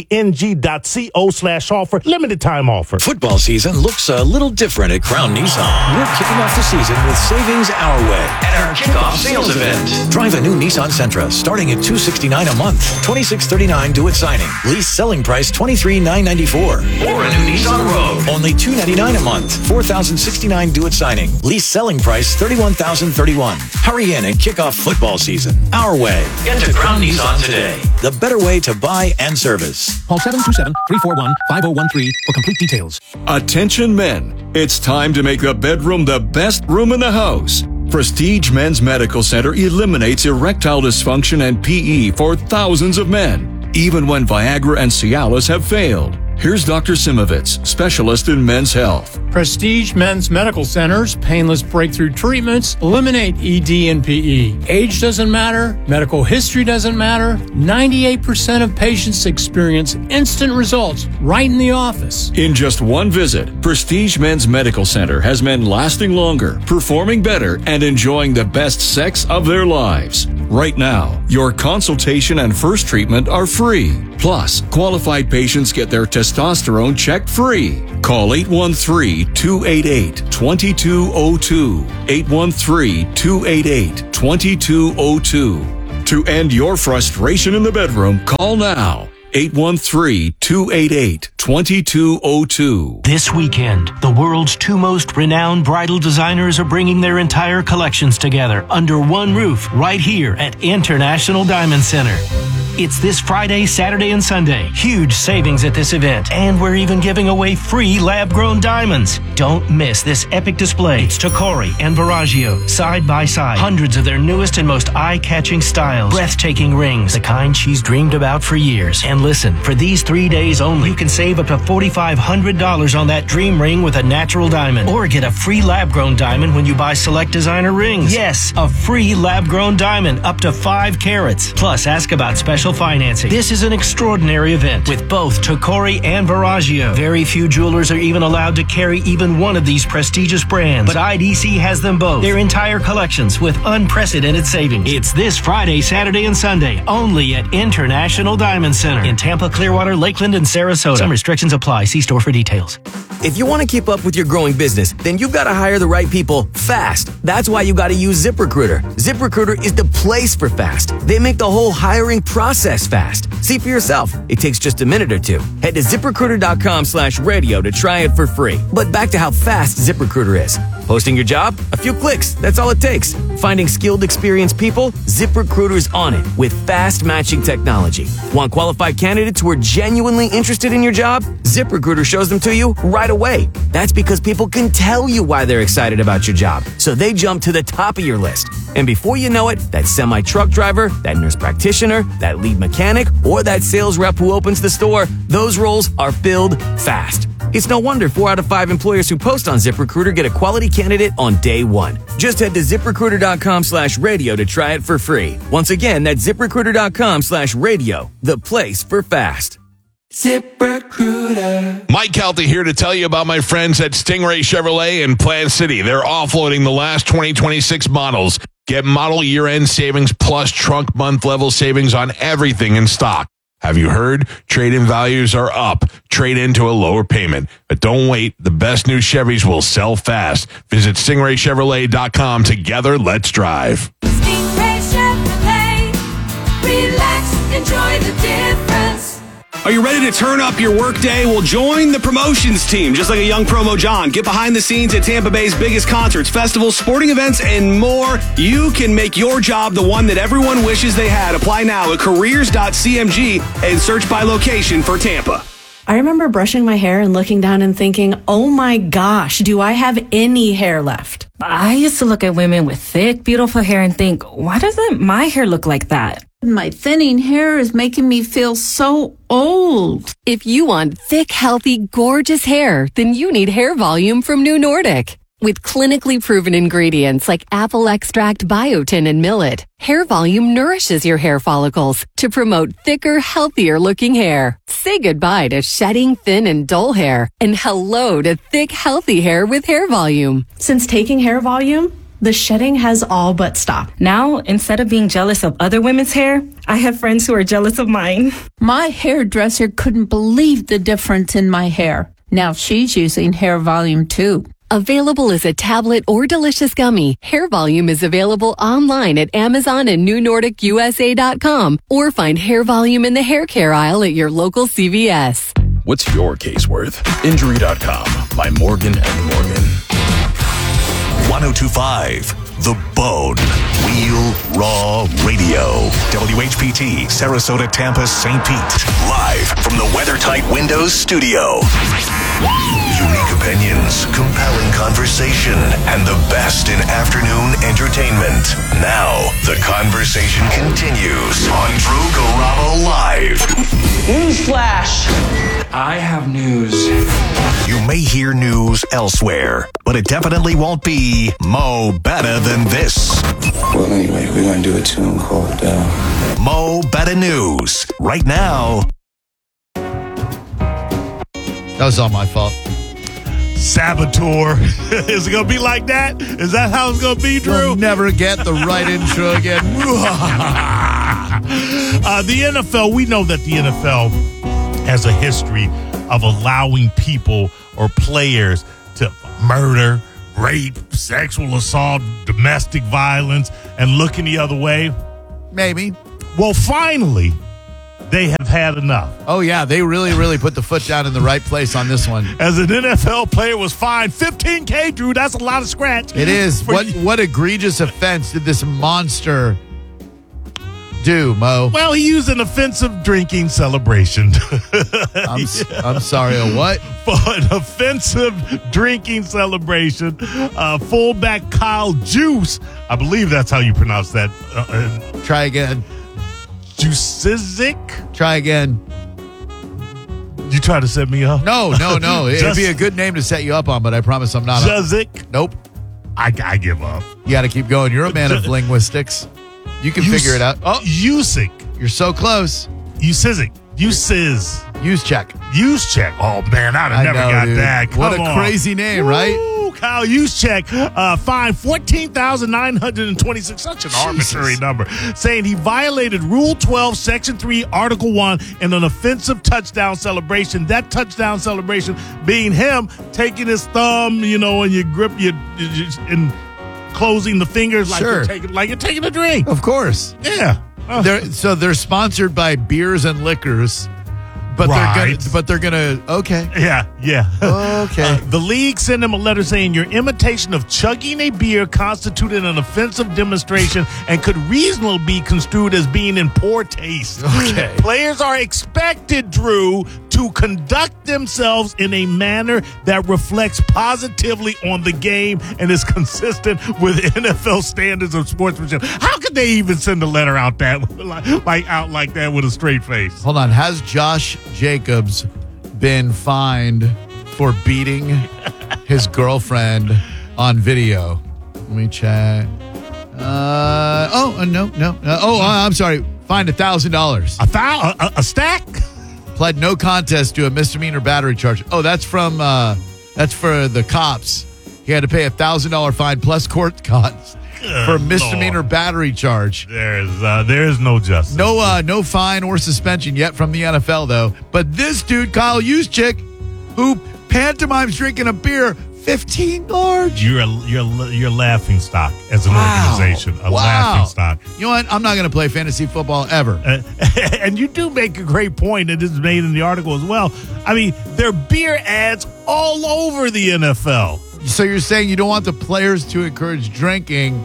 dkng.co/offer. Limited time offer. Football season looks a little different at Crown Nissan. We're kicking off the season with savings our way at our kickoff sales event. Drive a new Nissan Sentra starting at $269 a month, $2639 due at signing. Lease selling price $23,994. Or a new Nissan Rogue, only $299 a month, $4,069 due at signing. Lease selling price $31,031. Hurry in and kick off football season our way. Get to Crown Nissan today. The better way to buy and service. Call 727-341-5013 for complete details. Attention men, it's time to make the bedroom the best room in the house. Prestige Men's Medical Center eliminates erectile dysfunction and PE for thousands of men, even when Viagra and Cialis have failed. Here's Dr. Simovitz, specialist in men's health. Prestige Men's Medical Center's painless breakthrough treatments eliminate ED and PE. Age doesn't matter. Medical history doesn't matter. 98% of patients experience instant results right in the office. In just one visit, Prestige Men's Medical Center has men lasting longer, performing better, and enjoying the best sex of their lives. Right now, your consultation and first treatment are free. Plus, qualified patients get their testosterone checked free. Call 813-288-2202. 813-288-2202. To end your frustration in the bedroom, call now. 813-288-2202. This weekend, the world's two most renowned bridal designers are bringing their entire collections together under one roof right here at International Diamond Center. It's this Friday, Saturday, and Sunday. Huge savings at this event. And we're even giving away free lab-grown diamonds. Don't miss this epic display. It's Tocori and Verragio, side by side. Hundreds of their newest and most eye-catching styles. Breathtaking rings, the kind she's dreamed about for years. And listen, for these 3 days only, you can save up to $4,500 on that dream ring with a natural diamond. Or get a free lab-grown diamond when you buy select designer rings. Yes, a free lab-grown diamond up to 5 carats. Plus, ask about special financing. This is an extraordinary event with both Tocori and Verragio. Very few jewelers are even allowed to carry even one of these prestigious brands, but IDC has them both. Their entire collections with unprecedented savings. It's this Friday, Saturday, and Sunday only at International Diamond Center in Tampa, Clearwater, Lakeland, and Sarasota. Some restrictions apply. See store for details. If you want to keep up with your growing business, then you've got to hire the right people fast. That's why you got to use ZipRecruiter. ZipRecruiter is the place for fast. They make the whole hiring process fast. See for yourself. It takes just a minute or two. Head to ZipRecruiter.com/radio to try it for free. But back to how fast ZipRecruiter is. Posting your job? A few clicks. That's all it takes. Finding skilled, experienced people? ZipRecruiter's on it with fast matching technology. Want qualified candidates who are genuinely interested in your job? ZipRecruiter shows them to you right away. That's because people can tell you why they're excited about your job, so they jump to the top of your list. And before you know it, that semi-truck driver, that nurse practitioner, that lead mechanic, or that sales rep who opens the store, those roles are filled fast. It's no wonder 4 out of 5 employers who post on ZipRecruiter get a quality candidate on day one. Just head to ZipRecruiter.com/radio to try it for free. Once again, that's ZipRecruiter.com/radio, the place for fast. ZipRecruiter. Mike Kelty here to tell you about my friends at Stingray Chevrolet in Plant City. They're offloading the last 2026 models. Get model year-end savings plus trunk month level savings on everything in stock. Have you heard? Trade-in values are up. Trade into a lower payment. But don't wait. The best new Chevys will sell fast. Visit StingrayChevrolet.com. Together, let's drive. Stingray Chevrolet. Relax, enjoy the difference. Are you ready to turn up your workday? Well, join the promotions team. Just like a young promo John, get behind the scenes at Tampa Bay's biggest concerts, festivals, sporting events, and more. You can make your job the one that everyone wishes they had. Apply now at careers.cmg and search by location for Tampa. I remember brushing my hair and looking down and thinking, oh my gosh, do I have any hair left? I used to look at women with thick, beautiful hair and think, why doesn't my hair look like that? My thinning hair is making me feel so old. If you want thick, healthy, gorgeous hair, then you need Hair Volume from New Nordic. With clinically proven ingredients like apple extract, biotin, and millet, Hair Volume nourishes your hair follicles to promote thicker, healthier looking hair. Say goodbye to shedding, thin, and dull hair, and hello to thick, healthy hair with Hair Volume. Since taking Hair Volume, the shedding has all but stopped. Now, instead of being jealous of other women's hair, I have friends who are jealous of mine. My hairdresser couldn't believe the difference in my hair. Now she's using Hair Volume too. Available as a tablet or delicious gummy, Hair Volume is available online at Amazon and NewNordicUSA.com, or find Hair Volume in the hair care aisle at your local CVS. What's your case worth? Injury.com by Morgan & Morgan. 1025 The Bone. Real Raw Radio. WHPT, Sarasota, Tampa, St. Pete. Live from the WeatherTight Windows studio. Unique opinions, compelling conversation, and the best in afternoon entertainment. Now, the conversation continues on Drew Garabo Live. Newsflash! I have news. You may hear news elsewhere, but it definitely won't be Mo Better Than This. Well, anyway, we're going to do a tune called Mo Better News. Right now. That was all my fault. Saboteur. Is it going to be like that? Is that how it's going to be, Drew? We'll never get the right intro again. The NFL, we know that the NFL has a history of allowing people or players to murder, rape, sexual assault, domestic violence, and looking the other way. Maybe. Well, finally, they have had enough. Oh, yeah. They really put the foot down in the right place on this one. As an NFL player was fined $15,000, Drew. That's a lot of scratch. It is. What egregious offense did this monster do, Mo? Well, he used an offensive drinking celebration. I'm sorry, a what? For an offensive drinking celebration, fullback Kyle Juice, I believe that's how you pronounce that. Try again. Juicic? Try again. You try to set me up? No. It'd be a good name to set you up on, but I promise I'm not. Juicic? Nope. I give up. You got to keep going. You're a man of linguistics. You can figure it out. Oh, Usick. You're so close. Usizic. Usiz. Juszczyk. Juszczyk. Oh, man, I'd have never got dude. that. Come what a on. crazy name, right? Kyle Juszczyk fined $14,926, such an arbitrary number, saying he violated Rule 12, Section 3, Article 1 in an offensive touchdown celebration. That touchdown celebration being him taking his thumb, and you grip and closing the fingers like you're taking a drink. Of course. Yeah. They're sponsored by beers and liquors. But they're gonna okay. Yeah. Okay. The league sent him a letter saying your imitation of chugging a beer constituted an offensive demonstration and could reasonably be construed as being in poor taste. Okay. Players are expected, Drew, to conduct themselves in a manner that reflects positively on the game and is consistent with NFL standards of sportsmanship. How could they even send a letter out that like that with a straight face? Hold on. Has Josh Jacobs been fined for beating his girlfriend on video? Let me check. No. I'm sorry. Fined $1,000. A stack? Pled no contest to a misdemeanor battery charge. Oh, that's for the cops. He had to pay $1,000 fine plus court costs for misdemeanor battery charge. There is no justice. No fine or suspension yet from the NFL though. But this dude, Kyle Juszczyk, who pantomimes drinking a beer, $15. You're laughing stock as an organization. Laughing stock. You know what? I'm not going to play fantasy football ever. And you do make a great point, and this is made in the article as well. I mean, there are beer ads all over the NFL. So you're saying you don't want the players to encourage drinking,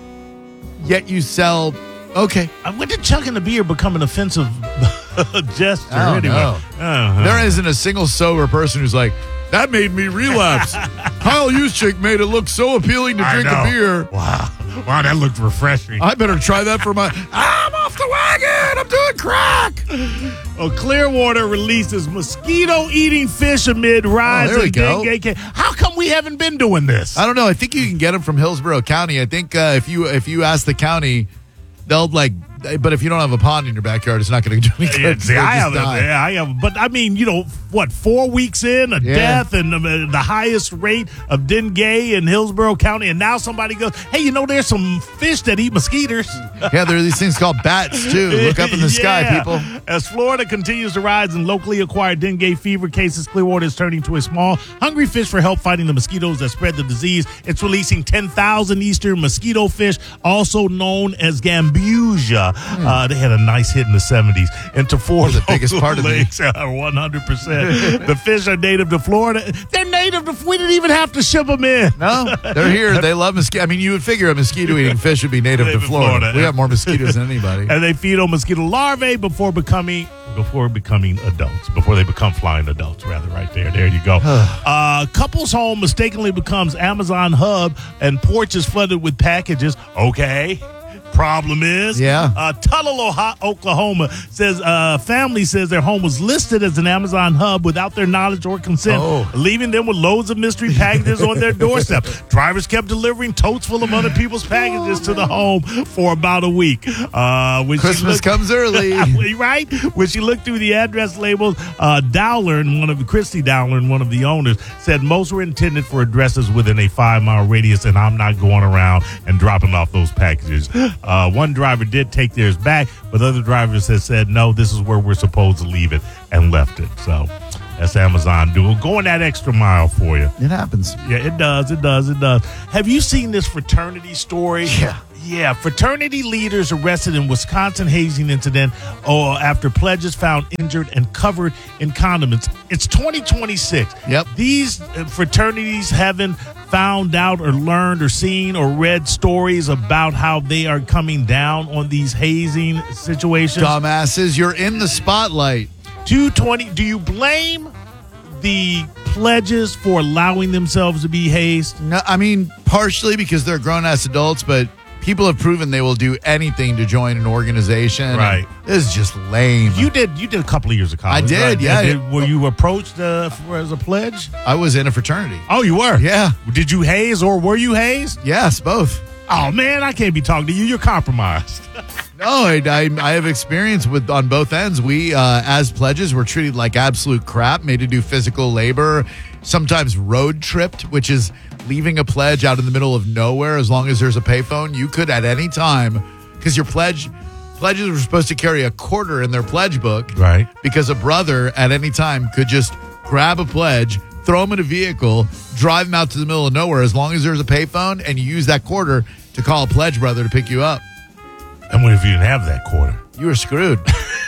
yet you sell. Okay. When did chugging the beer become an offensive gesture? I don't know. Uh-huh. There isn't a single sober person who's like, that made me relapse. Kyle Juszczyk made it look so appealing to drink a beer. Wow, that looked refreshing. I better try that for my... I'm off the wagon. I'm doing crack. Well, Clearwater releases mosquito-eating fish amid rise in dengue case. How come we haven't been doing this? I don't know. I think you can get them from Hillsborough County. I think if you ask the county, they'll but if you don't have a pond in your backyard, it's not going to do any good. I have. But I mean, 4 weeks in, death and the highest rate of dengue in Hillsborough County. And now somebody goes, hey, there's some fish that eat mosquitoes. Yeah, there are these things called bats, too. Look up in the sky, people. As Florida continues to rise in locally acquired dengue fever cases, Clearwater is turning to a small, hungry fish for help fighting the mosquitoes that spread the disease. It's releasing 10,000 eastern mosquito fish, also known as Gambusia. They had a nice hit in the 70s into four the biggest part of lakes. 100%. The fish are native to Florida. They're native to. We didn't even have to ship them in. No, they're here. They love mosquito. I mean, you would figure a mosquito-eating fish would be native to Florida. We have more mosquitoes than anybody. And they feed on mosquito larvae before becoming adults. Before they become flying adults, rather. Right there. There you go. Couple's home mistakenly becomes Amazon hub, and porch is flooded with packages. Okay. problem is. Yeah. Tulsa, Oklahoma says family says their home was listed as an Amazon hub without their knowledge or consent, leaving them with loads of mystery packages on their doorstep. Drivers kept delivering totes full of other people's packages to the home for about a week. Christmas comes early. Right? When she looked through the address labels, Christy Dowlern, one of the owners, said most were intended for addresses within a 5-mile radius, and I'm not going around and dropping off those packages. One driver did take theirs back, but other drivers have said, no, this is where we're supposed to leave it, and left it. So that's Amazon going that extra mile for you. It happens. Yeah, it does. Have you seen this fraternity story? Yeah, fraternity leaders arrested in Wisconsin hazing incident after pledges found injured and covered in condiments. It's 2026. Yep. These fraternities haven't found out or learned or seen or read stories about how they are coming down on these hazing situations. Dumbasses, you're in the spotlight. 220. Do you blame the pledges for allowing themselves to be hazed? No, I mean, partially because they're grown-ass adults, but people have proven they will do anything to join an organization. Right. This is just lame. You did a couple of years of college. I did, right? yeah. Were you approached as a pledge? I was in a fraternity. Oh, you were? Yeah. Did you haze or were you hazed? Yes, both. Oh, man, I can't be talking to you. You're compromised. No, I have experience on both ends. We, as pledges, were treated like absolute crap, made to do physical labor, sometimes road tripped, which is leaving a pledge out in the middle of nowhere. As long as there's a payphone, you could at any time, because your pledges were supposed to carry a quarter in their pledge book. Right. Because a brother at any time could just grab a pledge, throw them in a vehicle, drive them out to the middle of nowhere, as long as there's a payphone, and you use that quarter to call a pledge brother to pick you up. And what if you didn't have that quarter? You were screwed.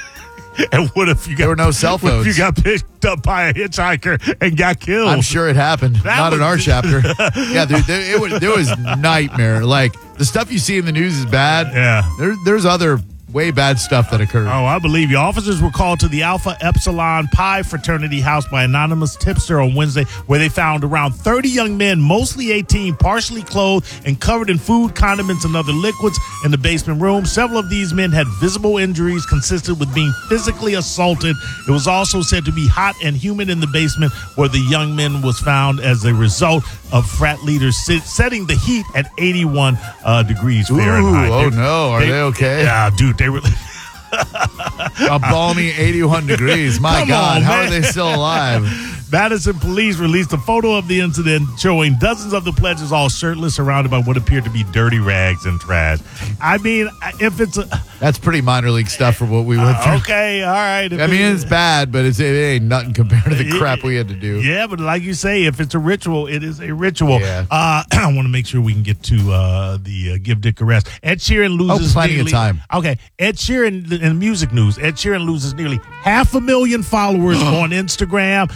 And what if there were no cell phones? What if you got picked up by a hitchhiker and got killed? I'm sure it happened. Not in our chapter. Yeah, dude, there was nightmare. Like, the stuff you see in the news is bad. Yeah. There's other way bad stuff that occurred. Oh, I believe you. Officers were called to the Alpha Epsilon Pi fraternity house by anonymous tipster on Wednesday, where they found around 30 young men, mostly 18, partially clothed and covered in food, condiments, and other liquids in the basement room. Several of these men had visible injuries consistent with being physically assaulted. It was also said to be hot and humid in the basement where the young men was found as a result of frat leaders setting the heat at 81 degrees Fahrenheit. Oh, no. Are they okay? Yeah, dude. They were a balmy 81 degrees. My Come God, on, how man. are they still alive? Madison police released a photo of the incident showing dozens of the pledges all shirtless, surrounded by what appeared to be dirty rags and trash. I mean, if it's that's pretty minor league stuff for what we went through. Okay, all right. I mean, it's bad, but it ain't nothing compared to the crap we had to do. Yeah, but like you say, if it's a ritual, it is a ritual. Yeah. I want to make sure we can get to the Give Dick a Rest. Ed Sheeran loses plenty of time. Okay, Ed Sheeran in music news. Ed Sheeran loses nearly 500,000 followers on Instagram.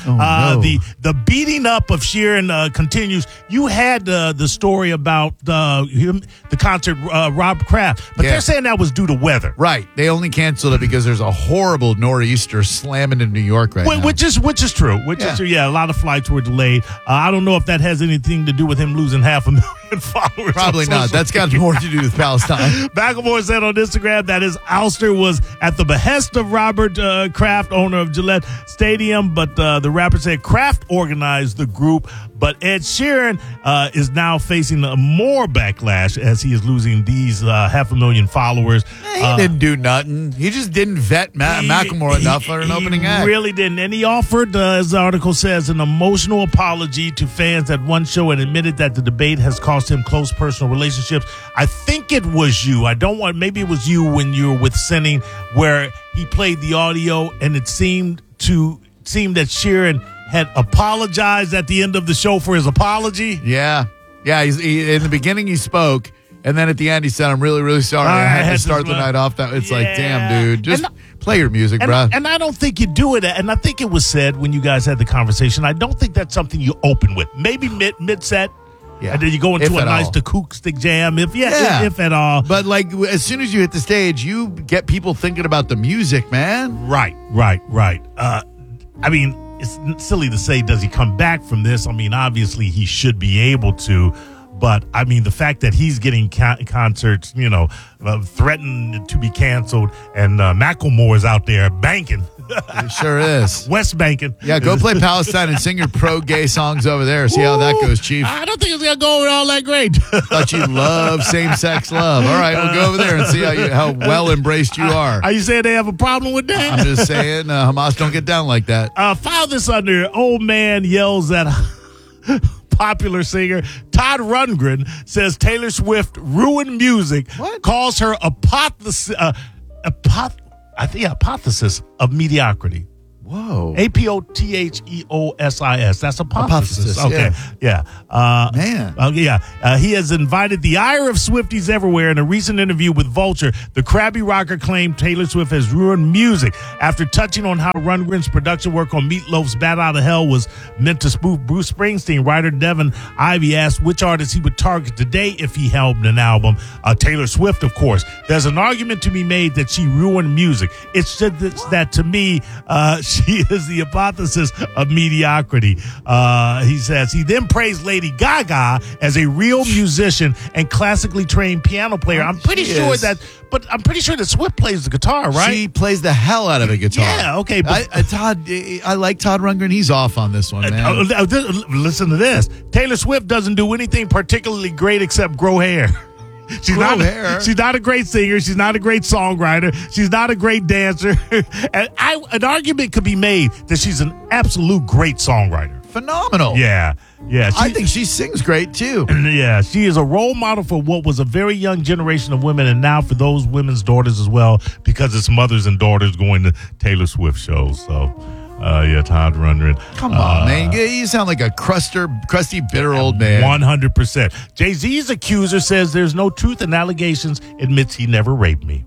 The beating up of Sheeran continues. You had the story about the concert, Rob Kraft, but they're saying that was due to weather. Right. They only canceled it because there's a horrible nor'easter slamming in New York right now. Which is true. Is true. Yeah, a lot of flights were delayed. I don't know if that has anything to do with him losing 500,000 followers. Probably not. That's got more to do with Palestine. Macklemore said on Instagram that his ouster was at the behest of Robert Kraft, owner of Gillette Stadium, but the rapper said Kraft organized the group, but Ed Sheeran is now facing more backlash as he is losing these 500,000 followers. He didn't do nothing. He just didn't vet Macklemore enough for an opening act. He really didn't. And he offered, as the article says, an emotional apology to fans at one show and admitted that the debate has cost him close personal relationships. I think it was you. Maybe it was you when you were with Sinning, where he played the audio and it seemed that Sheeran had apologized at the end of the show for his apology. Yeah. Yeah, in the beginning he spoke, and then at the end he said, I'm really, really sorry. I had to start the night off. It's like, damn, dude, just play your music, bro. And I don't think you do it. And I think it was said when you guys had the conversation, I don't think that's something you open with. Maybe mid-set. Yeah. And then you go into a nice acoustic jam, if at all. But like, as soon as you hit the stage, you get people thinking about the music, man. Right. I mean, it's silly to say, does he come back from this? I mean, obviously he should be able to, But, I mean, the fact that he's getting concerts, threatened to be canceled, and Macklemore's out there banking. He sure is. West banking. Yeah, go play Palestine and sing your pro-gay songs over there. See how that goes, Chief. I don't think it's going to go over all that great. Thought you love same-sex love. All right, we'll go over there and see how well embraced you are. Are you saying they have a problem with that? I'm just saying Hamas don't get down like that. File this under old man yells at popular singer. Todd Rundgren says Taylor Swift ruined music. What? Calls her hypothesis of mediocrity. Whoa. APOTHEOSIS. That's hypothesis. Okay. Yeah. Man. He has invited the ire of Swifties everywhere. In a recent interview with Vulture, the crabby rocker claimed Taylor Swift has ruined music after touching on how Rundgren's production work on Meatloaf's Bat Out of Hell was meant to spoof Bruce Springsteen. Writer Devin Ivey asked which artist he would target today if he helmed an album. Taylor Swift, of course. There's an argument to be made that she ruined music. It's just that to me, she is the hypothesis of mediocrity. He says he then praised Lady Gaga as a real musician and classically trained piano player. I'm pretty sure that Swift plays the guitar, right? She plays the hell out of a guitar. Yeah, okay. But I like Todd Rundgren. He's off on this one, man. Listen to this. Taylor Swift doesn't do anything particularly great except grow hair. She's not a great singer. She's not a great songwriter. She's not a great dancer. And an argument could be made that she's an absolute great songwriter. Phenomenal. Yeah. I think she sings great, too. Yeah, she is a role model for what was a very young generation of women, and now for those women's daughters as well, because it's mothers and daughters going to Taylor Swift shows. So, Todd Rundgren. Come on, man. You sound like a crusty, bitter old man. 100%. Jay-Z's accuser says there's no truth in allegations, admits he never raped me.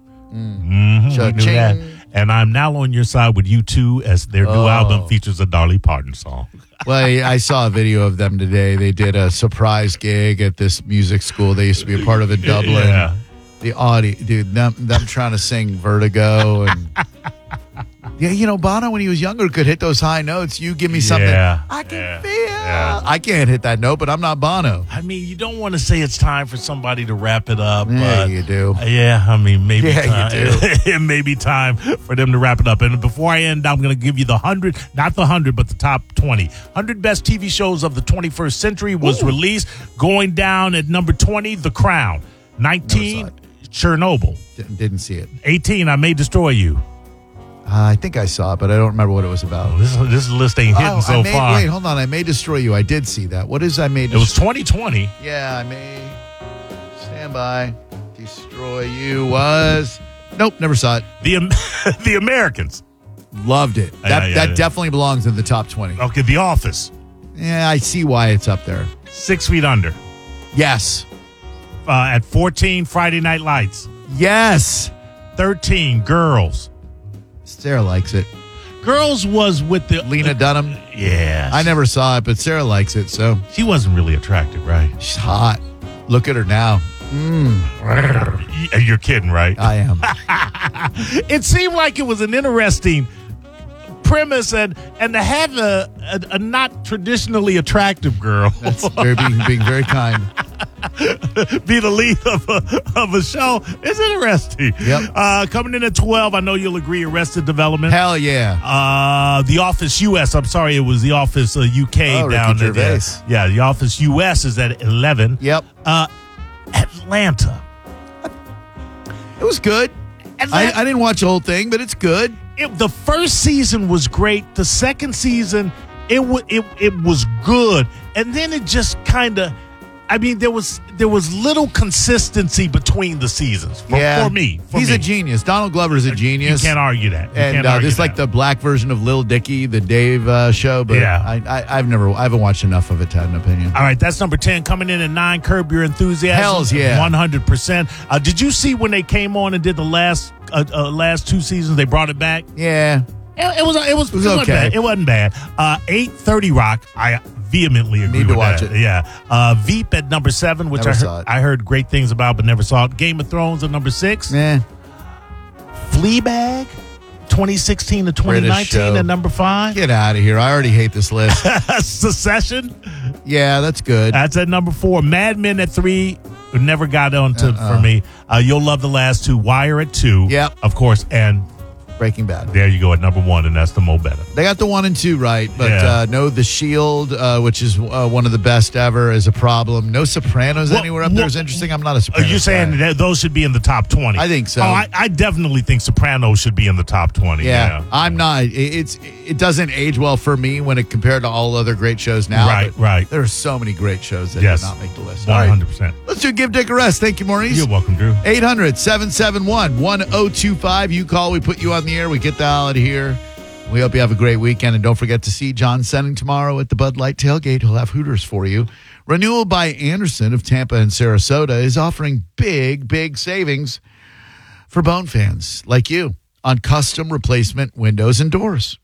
That. And I'm now on your side with U2 as their new album features a Dolly Parton song. Well, I saw a video of them today. They did a surprise gig at this music school they used to be a part of in Dublin. Yeah. The audio, dude, them trying to sing Vertigo and... Yeah, Bono, when he was younger, could hit those high notes. You give me something I can feel. Yeah. I can't hit that note, but I'm not Bono. I mean, you don't want to say it's time for somebody to wrap it up. Yeah, but, you do. Maybe you do. It may be time for them to wrap it up. And before I end, I'm going to give you the 100, not the 100, but the top 20. 100 best TV shows of the 21st century was released. Going down at number 20, The Crown. 19, Chernobyl. Didn't see it. 18, I May Destroy You. I think I saw it, but I don't remember what it was about. This list ain't hitting so far. Wait, hold on. I May Destroy You. I did see that. What is I May Destroy You? It was 2020. Yeah, I May Stand By. Destroy You was... Nope, never saw it. The Americans. Loved it. That definitely belongs in the top 20. Okay, The Office. Yeah, I see why it's up there. 6 Feet Under. Yes. At 14, Friday Night Lights. Yes. 13, Girls. Sarah likes it. Girls was with the... Lena Dunham? Yeah. I never saw it, but Sarah likes it, so... She wasn't really attractive, right? She's hot. Look at her now. You're kidding, right? I am. It seemed like it was an interesting premise and to have a not traditionally attractive girl. That's being very kind. Be the lead of a show. It's interesting. Yep. Coming in at 12, I know you'll agree, Arrested Development. Hell yeah. The Office US. I'm sorry, it was The Office UK down there. Yeah, The Office US is at 11. Yep. Atlanta. It was good. I didn't watch the whole thing, but it's good. The first season was great. The second season, it was good, and then it just kind of. I mean, there was little consistency between the seasons for me. He's a genius. Donald Glover's a genius. You can't argue that. And this is like the black version of Lil Dicky, the Dave show. But I haven't watched enough of it to have an opinion. All right, that's number 10. Coming in at 9, Curb Your Enthusiasm. Hells yeah, 100%. Did you see when they came on and did the last 2 seasons? They brought it back. Yeah, it was okay. It wasn't bad. 8, 30 Rock. I vehemently agree Need to with watch that. it. Yeah. Veep at number 7, which I heard great things about, but never saw it. Game of Thrones at number 6. Fleabag, 2016 to 2019 at number 5. Get out of here. I already hate this list. Succession, Yeah, that's good. That's at number 4. Mad Men at 3. Never got on to for me. You'll love the last 2. Wire at 2. Yep. Of course. And Breaking Bad. There you go at number 1, and that's the Mo Better. They got the 1 and 2 right, but no The Shield, which is one of the best ever, is a problem. No Sopranos anywhere up there is interesting. I'm not a Sopranos. Are you saying that those should be in the top 20? I think so. Oh, I definitely think Sopranos should be in the top 20. Yeah. I'm not. It doesn't age well for me when it compared to all other great shows now. Right. There are so many great shows that Yes. did not make the list. 100%. All right. Let's do Give Dick a Rest. Thank you, Maurice. You're welcome, Drew. 800-771-1025. You call, we put you on the air, we get the hell out of here. We hope you have a great weekend, and don't forget to see John Senning tomorrow at the Bud Light Tailgate. He'll have Hooters for you. Renewal by Anderson of Tampa and Sarasota is offering big savings for Bone fans like you on custom replacement windows and doors.